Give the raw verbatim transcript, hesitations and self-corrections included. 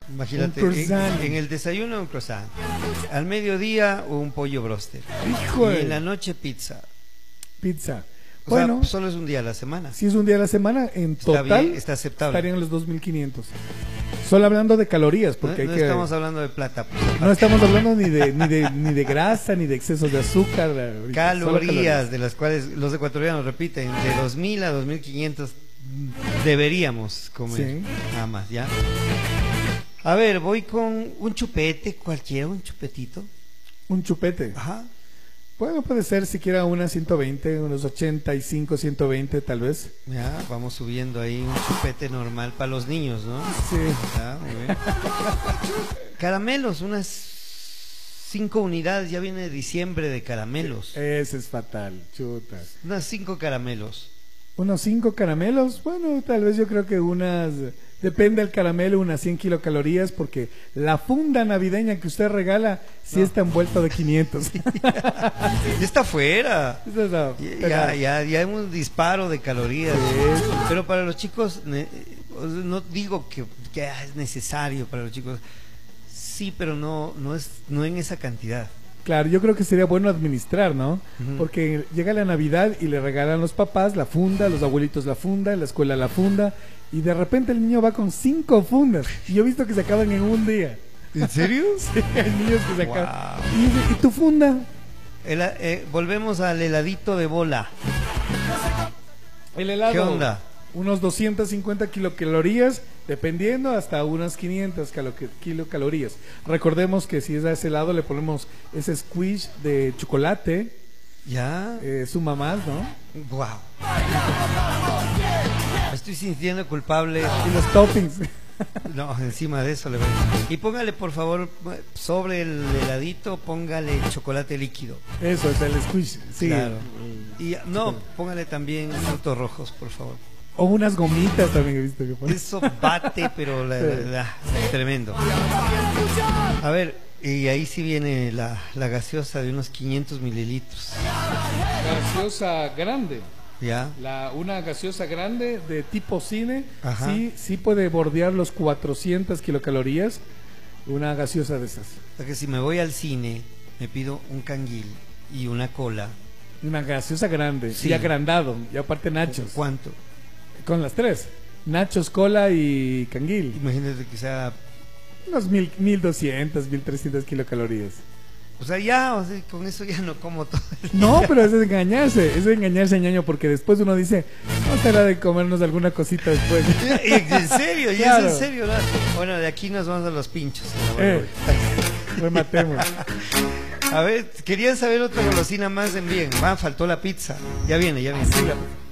Imagínate, Un en, croissant. en el desayuno un croissant, al mediodía un pollo broster, Hijo y de- en la noche pizza. Pizza. O Bueno, sea, solo es un día a la semana. si es un día a la semana, en Está total bien, está aceptable. estarían los dos mil quinientos. Solo hablando de calorías, No, porque hay no que... estamos hablando de plata, pues. No estamos hablando ni de, ni de, ni de grasa, ni de excesos de azúcar. ahorita, solo Calorías, de las cuales los ecuatorianos repiten, de dos mil a dos mil quinientos deberíamos comer, Sí. nada más, ¿ya? A ver, voy con un chupete cualquiera, un chupetito. Un chupete. Ajá. Bueno, puede ser siquiera unas ciento veinte, unos ochenta y cinco, ciento veinte tal vez. Ya, vamos subiendo ahí un chupete normal para los niños, ¿no? Sí. Ya, muy bien. Caramelos, unas cinco unidades, ya viene diciembre de caramelos. Ese es fatal, chuta. Unas cinco caramelos. Unos cinco caramelos, bueno, tal vez yo creo que unas, depende del caramelo, unas cien kilocalorías, porque la funda navideña que usted regala sí No. está envuelta de quinientos. Ya está fuera. Eso es la- Ya, ya, ya hay un disparo de calorías. Sí. Pero para los chicos, ne- no digo que, que es necesario para los chicos. Sí, pero no, no es, no en esa cantidad. Claro, yo creo que sería bueno administrar, ¿no? Ujú. Porque llega la Navidad y le regalan los papás la funda, los abuelitos la funda, en la escuela la funda, y de repente el niño va con cinco fundas. Y yo he visto que se acaban en un día. ¿En serio? Sí, hay niños que se Wow. acaban. Y, dice, ¿y tu funda? El- eh, volvemos al heladito de bola. El helado. ¿Qué onda? Unos doscientas cincuenta kilocalorías, dependiendo hasta unas quinientas calo- kilocalorías. Recordemos que si es a ese helado le ponemos ese squish de chocolate, Ya. eh, suma más, ¿no? Wow. Me estoy sintiendo culpable. Y los toppings. No, encima de eso le voy a... Y póngale, por favor, sobre el heladito, póngale chocolate líquido. Eso es el squish, sí. Claro. el- Y no, póngale también frutos rojos, por favor. O unas gomitas también he visto que ponen. Eso bate, pero la, la- la- tremendo. A ver, y ahí sí viene la, la gaseosa de unos quinientos mililitros. Gaseosa grande. ¿Ya? La, una gaseosa grande de tipo cine, Ajá. sí, sí puede bordear los cuatrocientas kilocalorías. Una gaseosa de esas. O sea que si me voy al cine, me pido un canguil y una cola. Una gaseosa grande, Sí. y agrandado, y aparte nachos. ¿Cuánto? Con las tres. Nachos, cola y canguil. Imagínate que sea... Unos mil, mil doscientas, mil trescientas kilocalorías. O sea, ya, o sea, con eso ya no como todo el día. No, pero eso es engañarse, es engañarse, ñaño, porque después uno dice, no será de comernos alguna cosita después. En serio, ya Claro. es en serio. ¿No? Bueno, de aquí nos vamos a los pinchos. Eh, rematemos. A ver, querían saber otra golosina más, envíen. Va, faltó la pizza. Ya viene, ya viene. Sí, la-